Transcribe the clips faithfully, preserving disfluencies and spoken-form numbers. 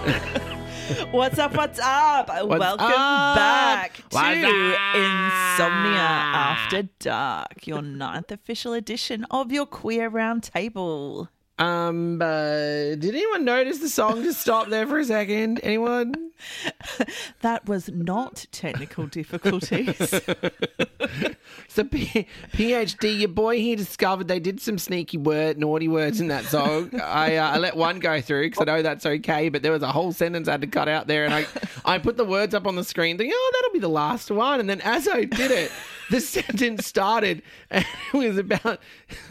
What's up, what's up? What's Welcome up? back to What's up? Insomnia After Dark, your ninth official edition of your Queer Roundtable. Um, uh, did anyone notice the song just stop there for a second? Anyone? That was not technical difficulties. So P- PhD, your boy here discovered they did some sneaky word, naughty words in that song. I uh, I let one go through because I know that's okay, but there was a whole sentence I had to cut out there, and I I put the words up on the screen thinking, oh, that'll be the last one, and then as I did it, the sentence started, and it was about,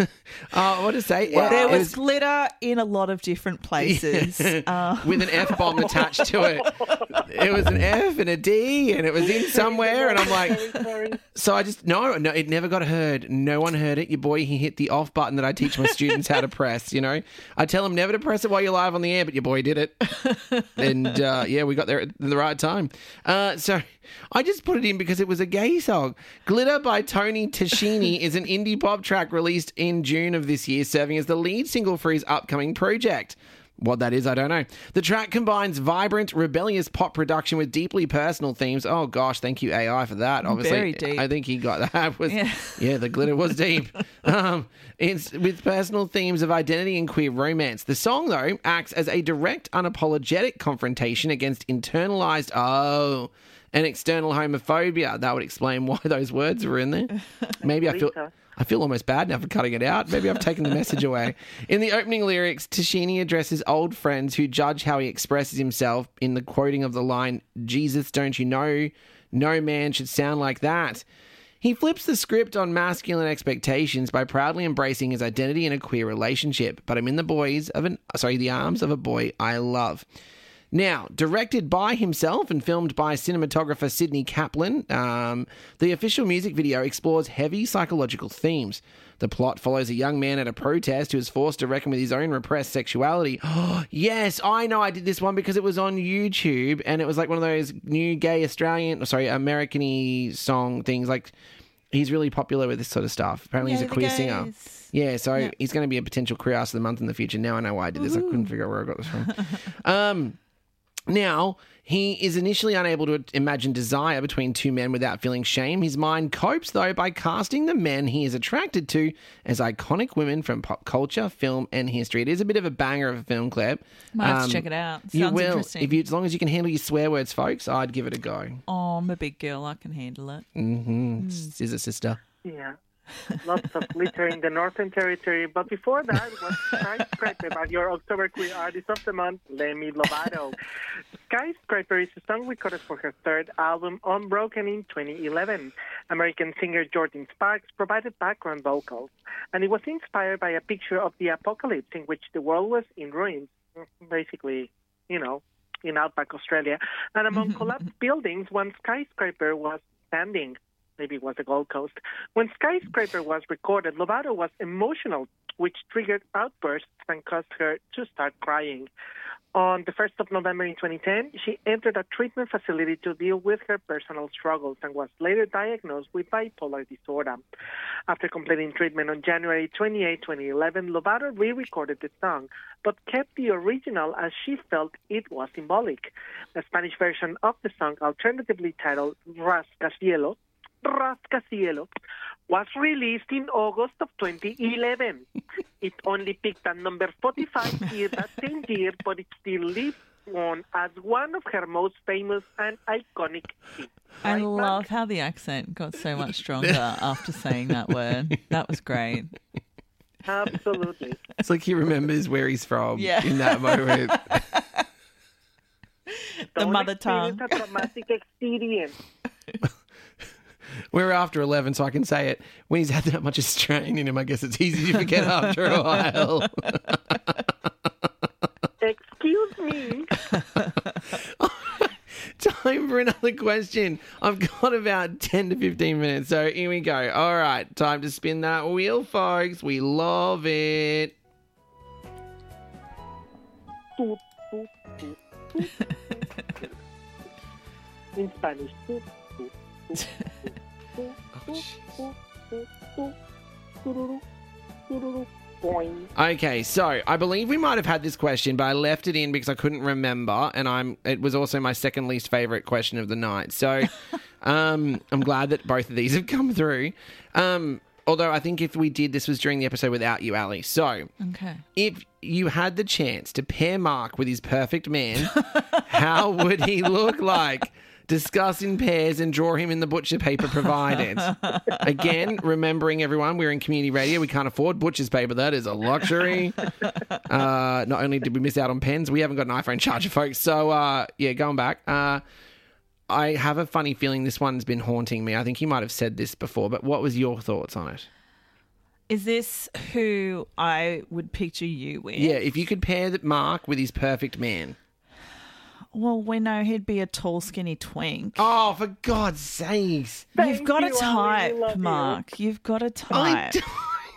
uh, what to say? Well, there It was glitter in a lot of different places. Uh, with an F bomb attached to it. It was an F and a D, and it was in somewhere, and I'm like, so I just, no, no, it never got heard. No one heard it. Your boy, he hit the off button that I teach my students how to press, you know. I tell them never to press it while you're live on the air, but your boy did it. And, uh, yeah, we got there at the right time. Uh, so I just put it in because it was a gay song. Glitter by Tony Tashini is an indie pop track released in June of this year, serving as the lead single for his upcoming project. What that is, I don't know. The track combines vibrant, rebellious pop production with deeply personal themes. Oh, gosh, thank you, A I, for that. Obviously, Very deep. I think he got that. Was, Yeah. yeah, the glitter was deep. um, it's with personal themes of identity and queer romance. The song, though, acts as a direct, unapologetic confrontation against internalized, oh, and external homophobia. That would explain why those words were in there. Maybe I feel... I feel almost bad now for cutting it out. Maybe I've taken the message away. In the opening lyrics, Tashini addresses old friends who judge how he expresses himself in the quoting of the line, Jesus, don't you know? No man should sound like that. He flips the script on masculine expectations by proudly embracing his identity in a queer relationship. But I'm in the boys of an, sorry, the arms of a boy I love. Now, directed by himself and filmed by cinematographer Sidney Kaplan, um, the official music video explores heavy psychological themes. The plot follows a young man at a protest who is forced to reckon with his own repressed sexuality. Oh, yes, I know I did this one because it was on YouTube, and it was like one of those new gay Australian, sorry, American-y song things. Like, he's really popular with this sort of stuff. Apparently, Yay, he's a the queer gays. singer. Yeah, so Yep. he's going to be a potential queer ass of the month in the future. Now I know why I did this. Ooh. I couldn't figure out where I got this from. um... Now, he is initially unable to imagine desire between two men without feeling shame. His mind copes, though, by casting the men he is attracted to as iconic women from pop culture, film, and history. It is a bit of a banger of a film clip. Might have Um, to check it out. Sounds you will. interesting. If you, as long as you can handle your swear words, folks, I'd give it a go. Oh, I'm a big girl. I can handle it. Mm-hmm. Scissor sister. Yeah. Lots of glitter in the Northern Territory. But before that was Skyscraper by your October Queer Artist of the Month, Demi Lovato. Skyscraper is a song recorded for her third album, Unbroken, in twenty eleven. American singer Jordan Sparks provided background vocals, and it was inspired by a picture of the apocalypse in which the world was in ruins, basically, you know, in outback Australia. And among collapsed buildings, one skyscraper was standing. Maybe it was the Gold Coast. When Skyscraper was recorded, Lovato was emotional, which triggered outbursts and caused her to start crying. On the first of November in twenty ten, she entered a treatment facility to deal with her personal struggles and was later diagnosed with bipolar disorder. After completing treatment on January twenty-eighth, twenty eleven, Lovato re-recorded the song, but kept the original as she felt it was symbolic. The Spanish version of the song, alternatively titled Rascacielos, Rascacielos, was released in August of twenty eleven. It only peaked at number forty-five here that same year, but it still lives on as one of her most famous and iconic hits. I Right, love Mark? how the accent got so much stronger after saying that word. That was great. Absolutely. It's like he remembers where he's from Yeah. in that moment. The Don't mother experience tongue. A traumatic experience. We're after eleven, so I can say it. When he's had that much Australian in him, I guess it's easy to forget after a while. Excuse me. Time for another question. I've got about ten to fifteen minutes, so here we go. All right, time to spin that wheel, folks. We love it. Toot, toot, toot, toot. In Spanish. Toot, toot, toot, toot, toot, toot, toot, toot, toot, tururu, tururu, Boing. Okay, so I believe we might have had this question, but I left it in because I couldn't remember, and I'm. It was also my second least favorite question of the night. So, um, I'm glad that both of these have come through. Um, although I think if we did, this was during the episode without you, Ali. So, Okay. if you had the chance to pair Mark with his perfect man, how would he look like? Discuss in pairs and draw him in the butcher paper provided. Again, remembering everyone, we're in community radio. We can't afford butcher's paper. That is a luxury. Uh, not only did we miss out on pens, we haven't got an iPhone charger, folks. So, uh, yeah, going back. Uh, I have a funny feeling this one's been haunting me. I think you might have said this before, but what was your thoughts on it? Is this who I would picture you with? Yeah, if you could pair Mark with his perfect man. Well, we know he'd be a tall, skinny twink. Oh, for God's sakes. Thank You've got you, a Ali, we type, love you. Mark. You've got a I type. don't-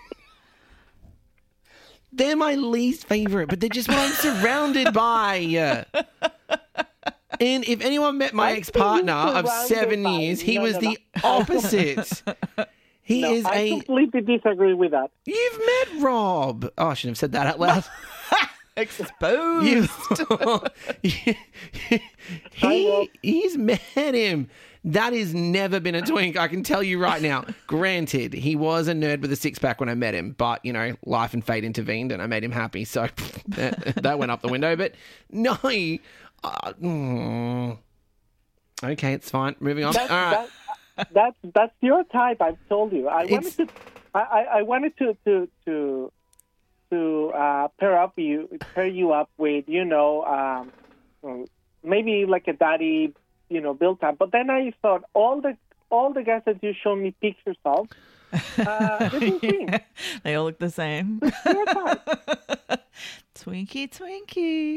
They're my least favourite, but they're just what I'm surrounded by. And if anyone met my I ex-partner think of surrounded seven by- years, he no, was no, the opposite. He No, is I a... completely disagree with that. You've met Rob. Oh, I shouldn't have said that out loud. Exposed. You... he, he's met him. That has never been a twink, I can tell you right now. Granted, he was a nerd with a six-pack when I met him, but, you know, life and fate intervened and I made him happy, so that, that went up the window. But no, uh, mm. Okay, it's fine. Moving on. That's, All right. that, that's that's your type. I've told you. I It's- wanted to. I, I, I wanted to to to to uh, pair up you pair you up with you know um, maybe like a daddy you know built up. But then I thought all the all the guys that you showed me pictures of, uh, they're the same. They all look the same. Your type. Twinkie, Twinkie.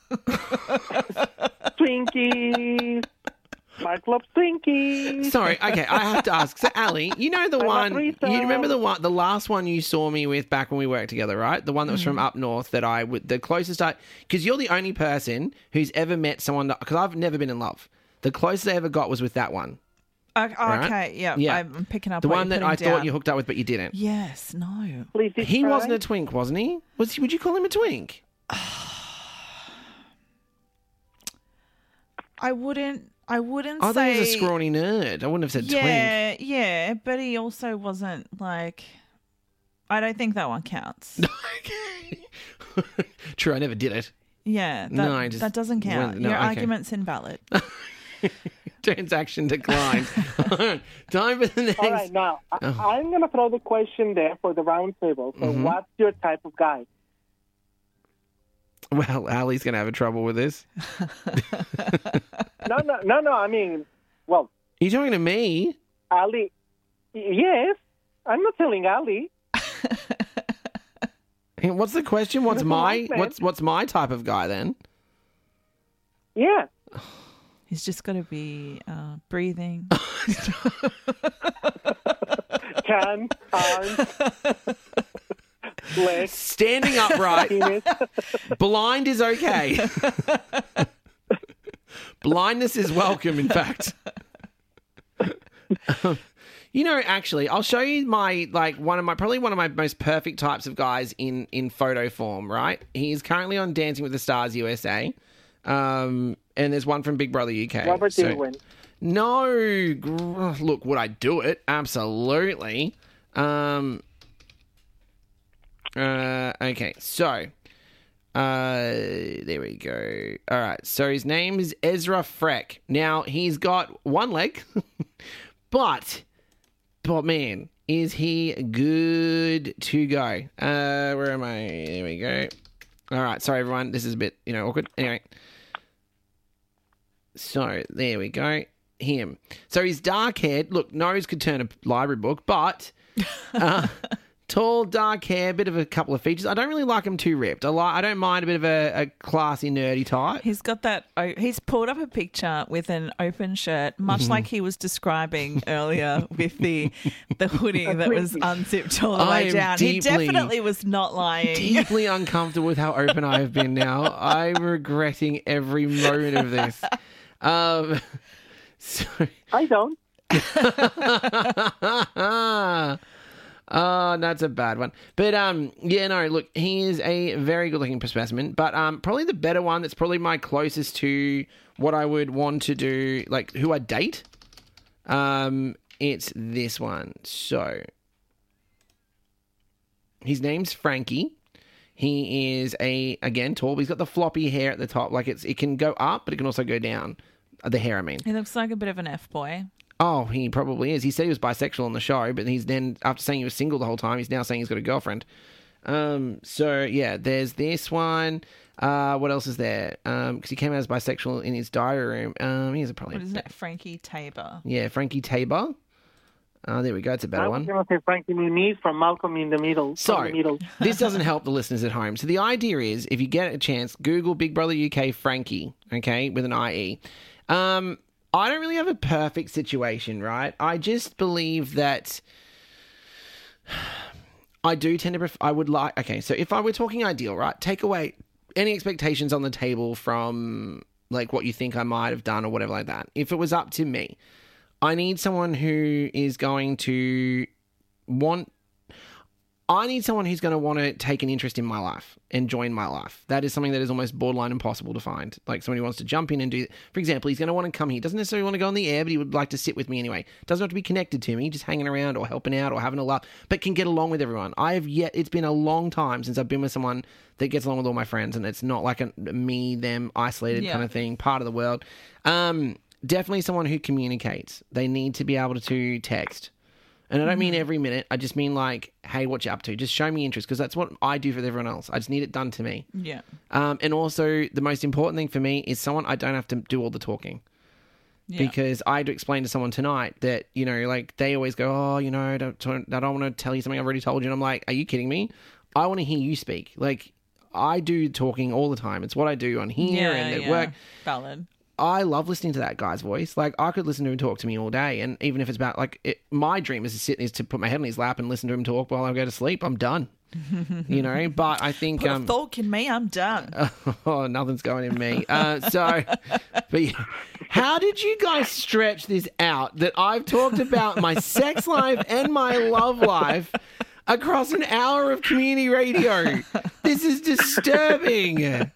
Twinkies. Mark loves Twinkies. Sorry, okay, I have to ask. So, Ali, you know the I one, love you Rita. remember the one, the last one you saw me with back when we worked together, right? The one that was from up north that I would, the closest I, because you're the only person who's ever met someone that, because I've never been in love. The closest I ever got was with that one. Okay, Right? okay, yeah, Yeah. I'm picking up The what one you're that I putting thought down. you hooked up with, but you didn't. Yes, no. Please He describe. wasn't a twink, wasn't he? Was he, would you call him a twink? I wouldn't. I wouldn't I thought say. he was a scrawny nerd. I wouldn't have said twink. yeah, yeah, but he also wasn't like. I don't think that one counts. True, I never did it. Yeah, that, No, I just that doesn't count. went- no, Your okay. argument's invalid. Transaction declined. Time for the next. All right, now I, Oh. I'm going to throw the question there for the round table. So, Mhm. what's your type of guy? Well, Ali's going to have a trouble with this. No, no, no, no. I mean, well, Are you talking to me? Ali. Yes, I'm not telling Ali. Hey, what's the question? What's That's my right, man. what's what's my type of guy then? Yeah. He's just got to be uh, breathing. Can, arms, legs, Standing upright. penis. Blind is okay. Blindness is welcome, in fact. Um, you know, actually, I'll show you my like one of my probably one of my most perfect types of guys in in photo form. Right, he's currently on Dancing with the Stars U S A, um, and there's one from Big Brother U K. Robert So- Irwin. No, gr- look, would I do it? Absolutely. Um. Uh. Okay. So. Uh. There we go. All right. So his name is Ezra Freck. Now he's got one leg, but, but man, is he good to go? Uh. Where am I? There we go. All right. Sorry, everyone. This is a bit, you know, awkward. Anyway. So there we go. Him. So he's dark haired. Look, nose could turn a library book, but uh, tall, dark hair, bit of a couple of features. I don't really like him too ripped. I like. I don't mind a bit of a, a classy, nerdy type. He's got that. Oh, he's pulled up a picture with an open shirt, much Mm-hmm. like he was describing earlier with the the hoodie that was unzipped all the I way am down. He deeply- definitely was not lying. Deeply uncomfortable with how open I have been now. I'm regretting every moment of this. Um. So. I don't. Oh, that's a bad one. But um, yeah, no, look, he is a very good-looking specimen, but um, probably the better one that's probably my closest to what I would want to do, like who I date. Um, it's this one. So, his name's Frankie. He is a again tall, but he's got the floppy hair at the top. Like it's it can go up, but it can also go down. The hair, I mean. He looks like a bit of an F boy. Oh, he probably is. He said he was bisexual on the show, but he's then, after saying he was single the whole time, he's now saying he's got a girlfriend. Um, so, yeah, there's this one. Uh, what else is there? Um, because he came out as bisexual in his diary room. Um, he's a probably... What is it? Frankie Tabor. Yeah, Frankie Tabor. Uh, there we go. It's a better I one. was going to say Frankie Muniz from Malcolm in the Middle. So, the middle. this doesn't help the listeners at home. So, the idea is, if you get a chance, Google Big Brother U K Frankie, okay, with an I E. Um... I don't really have a perfect situation, right? I just believe that I do tend to pref- I would like... Okay, so if I were talking ideal, right? Take away any expectations on the table from, like, what you think I might have done or whatever like that. If it was up to me, I need someone who is going to want... I need someone who's going to want to take an interest in my life and join my life. That is something that is almost borderline impossible to find. Like someone who wants to jump in and do... For example, he's going to want to come here. He doesn't necessarily want to go on the air, but he would like to sit with me anyway. Doesn't have to be connected to me, just hanging around or helping out or having a laugh, but can get along with everyone. I have yet... It's been a long time since I've been with someone that gets along with all my friends, and it's not like a me, them, isolated Yeah. kind of thing, part of the world. Um, definitely someone who communicates. They need to be able to text. And I don't mean every minute. I just mean like, hey, what you up to? Just show me interest, because that's what I do for everyone else. I just need it done to me. Yeah. Um, and also, the most important thing for me is someone I don't have to do all the talking. Yeah. Because I had to explain to someone tonight that, you know, like they always go, oh, you know, I don't, I don't want to tell you something I've already told you. And I'm like, are you kidding me? I want to hear you speak. Like, I do talking all the time. It's what I do on here yeah, and at yeah. work. Valid. I love listening to that guy's voice. Like, I could listen to him talk to me all day. And even if it's about, like, it, my dream is to sit is to put my head on his lap and listen to him talk while I go to sleep. I'm done. You know? But I think... Put um, a thought in me, I'm done. Oh, nothing's going in me. Uh, so, but yeah. How did you guys stretch this out that I've talked about my sex life and my love life across an hour of community radio? This is disturbing.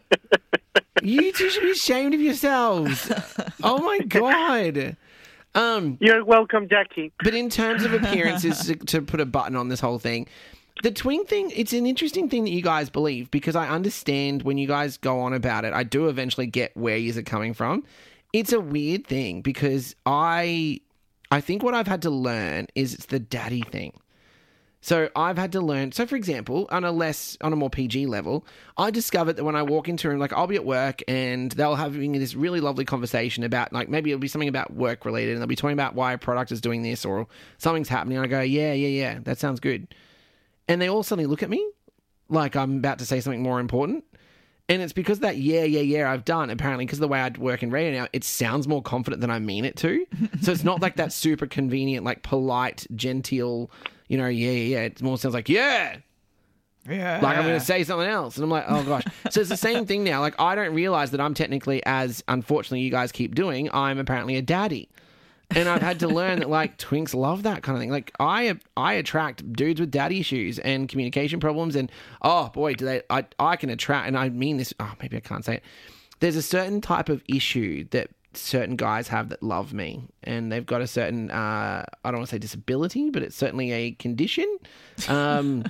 You two should be ashamed of yourselves. Oh my God. Um, You're welcome, Jackie. but in terms of appearances, to, to put a button on this whole thing, the twink thing, it's an interesting thing that you guys believe, because I understand when you guys go on about it, I do eventually get where you're coming from. It's a weird thing, because I, I think what I've had to learn is it's the daddy thing. So I've had to learn. So, for example, on a less, on a more P G level, I discovered that when I walk into a room, like I'll be at work and they'll having this really lovely conversation about, like, maybe it'll be something about work related, and they'll be talking about why a product is doing this or something's happening. And I go, yeah, yeah, yeah, that sounds good. And they all suddenly look at me like I'm about to say something more important. And it's because that, yeah, yeah, yeah, I've done, apparently, because of the way I work in radio now, it sounds more confident than I mean it to. So it's not like that super convenient, like polite, genteel, you know, yeah, yeah, yeah. It more sounds like, yeah. Yeah. Like I'm going to say something else. And I'm like, oh gosh. So it's the same thing now. Like, I don't realize that I'm technically, as unfortunately you guys keep doing, I'm apparently a daddy. And I've had to learn that, like, twinks love that kind of thing. Like, I I attract dudes with daddy issues and communication problems. And, oh, boy, do they... I, I can attract... And I mean this... Oh, maybe I can't say it. There's a certain type of issue that certain guys have that love me. And they've got a certain... Uh, I don't want to say disability, but it's certainly a condition. Um,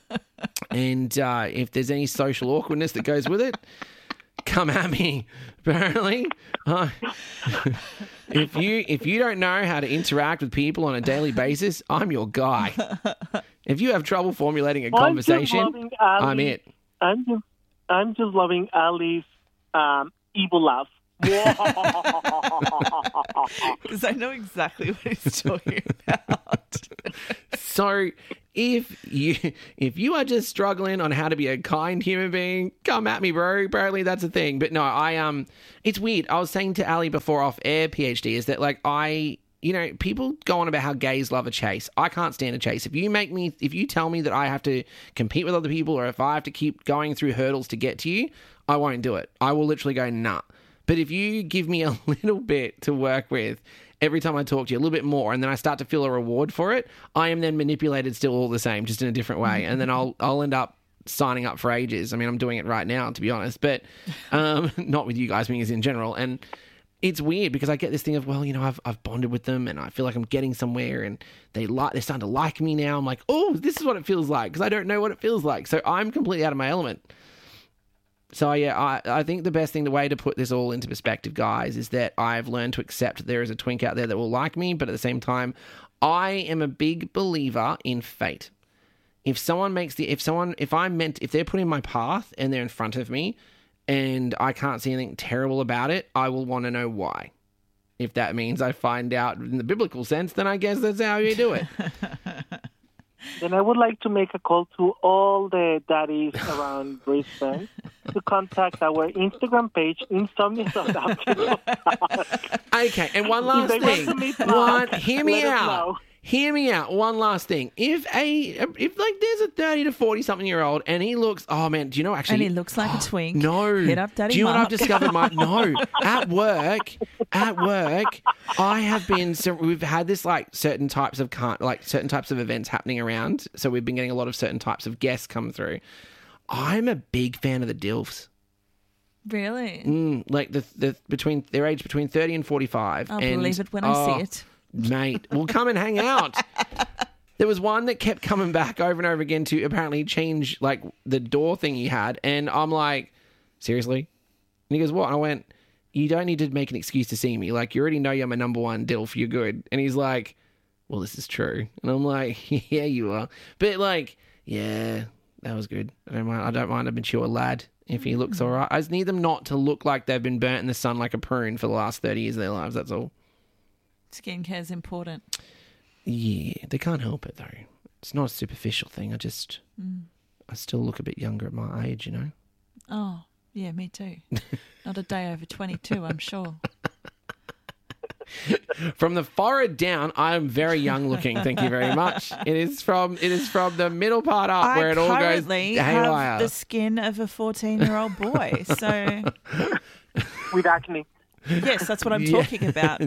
and uh, if there's any social awkwardness that goes with it, come at me. Apparently... Uh, If you if you don't know how to interact with people on a daily basis, I'm your guy. If you have trouble formulating a conversation, I'm, just Ali, I'm it. I'm just I'm just loving Ali's um, evil laugh. Because I know exactly what he's talking about. So if you if you are just struggling on how to be a kind human being, come at me, bro. Apparently that's a thing. But no, I um it's weird. I was saying to Ali before off air, PhD, is that like I you know, people go on about how gays love a chase. I can't stand a chase. If you make me if you tell me that I have to compete with other people, or if I have to keep going through hurdles to get to you, I won't do it. I will literally go, nah. But if you give me a little bit to work with every time I talk to you, a little bit more, and then I start to feel a reward for it, I am then manipulated still all the same, just in a different way. And then I'll I'll end up signing up for ages. I mean, I'm doing it right now, to be honest, but um, not with you guys, being as in general. And it's weird because I get this thing of, well, you know, I've I've bonded with them and I feel like I'm getting somewhere, and they like they're starting to like me now. I'm like, oh, this is what it feels like, because I don't know what it feels like. So I'm completely out of my element. So yeah, I, I think the best thing, the way to put this all into perspective, guys, is that I've learned to accept that there is a twink out there that will like me, but at the same time, I am a big believer in fate. If someone makes the, if someone, if I'm meant, if they're put in my path and they're in front of me and I can't see anything terrible about it, I will want to know why. If that means I find out in the biblical sense, then I guess that's how you do it. Then I would like to make a call to all the daddies around Brisbane to contact our Instagram page, Insomnia South Afternoon. Okay, and one last If they want thing. to meet One, Mark, hear me let us out. know. Hear me out. One last thing. If a, if like there's a thirty to forty something year old and he looks, oh man, do you know actually? And he looks like a twink. No. Hit up Daddy Do you know what Mark. I've discovered? My no. At work, at work, I have been. So we've had this like certain types of car, like certain types of events happening around. So we've been getting a lot of certain types of guests come through. I'm a big fan of the DILFs. Really? Mm, like the the between their age between thirty and forty five. I'll and, believe it when I oh, see it. Mate, we'll come and hang out. There was one that kept coming back over and over again to apparently change like the door thing he had, and I'm like, seriously? And he goes, what? And I went, you don't need to make an excuse to see me. Like, you already know you're my number one DILF. You're good. And he's like, well, this is true. And I'm like, yeah, you are. But like, yeah, that was good. I don't mind. I don't mind a mature lad if he looks all right. I just need them not to look like they've been burnt in the sun like a prune for the last thirty years of their lives. That's all. Skincare is important. Yeah, they can't help it though. It's not a superficial thing. I just, mm. I still look a bit younger at my age, you know. Oh, yeah, me too. Not a day over twenty-two, I'm sure. From the forehead down, I'm very young looking. Thank you very much. It is from it is from the middle part up I where it all goes currently haywire. have the skin of a fourteen-year-old boy, so With acne. yes, that's what I'm Yeah. talking about.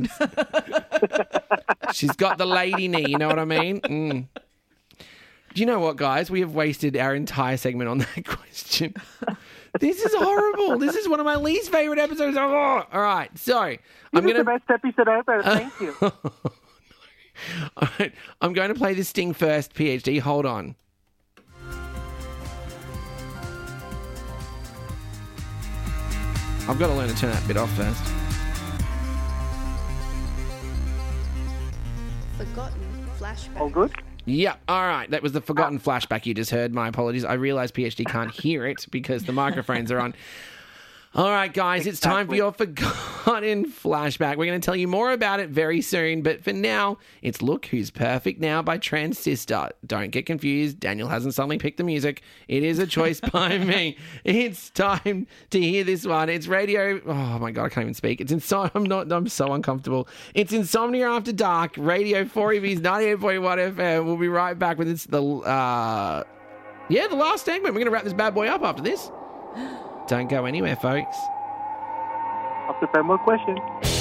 She's got the lady knee, you know what I mean? Mm. Do you know what, guys? We have wasted our entire segment on that question. This is horrible. This is one of my least favorite episodes. Oh, all right, so This I'm is gonna. the best episode ever. Thank you. All right, I'm going to play this sting first. PhD, hold on. I've got to learn to turn that bit off first. Forgotten flashback. All good? Yeah, all right. That was the forgotten flashback you just heard. My apologies. I realise PhD can't hear it because the microphones are on. All right, guys, it's time for your forgotten flashback. We're going to tell you more about it very soon, but for now, it's Look Who's Perfect Now by Transistor. Don't get confused. Daniel hasn't suddenly picked the music. It is a choice by me. It's time to hear this one. It's radio. Oh my God, I can't even speak. It's insomnia. I'm not, I'm so uncomfortable. It's Insomnia After Dark, Radio four E V's ninety-eight point one F M. We'll be right back with this, the, uh, yeah, the last segment. We're going to wrap this bad boy up after this. Don't go anywhere, folks. I'll prepare more questions.